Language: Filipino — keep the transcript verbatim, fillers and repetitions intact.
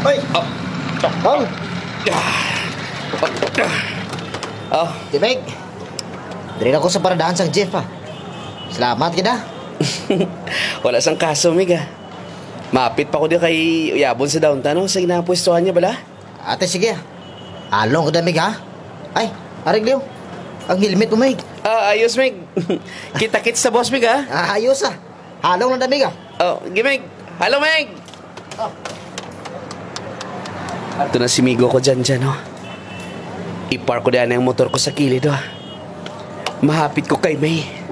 Ay! Oh. Tol! Oh. Timig! Dali ako sa paradahan sang Jeff, ha. Salamat kita. Wala sang kaso, Mig, ah. Mapit pa ko di kay Uyabon sa downtown, no? Sa ginapwestuhan niya, bala? Ate, sige, ha. Along ko damig, ha. Ay, Ariglio. Ang helmet mo, Mig. Ah, ayos, Mig. Kita-kits sa boss, Mig, ah. Ah, ayos, ha. Halong ng damig, ha. Oh, Gimig. Hello, Meg. Oh. Ito na si Migo ko dyan, dyan, oh. Ipark ko dyan ang motor ko sa kilid, oh. Mahapit ko kay May.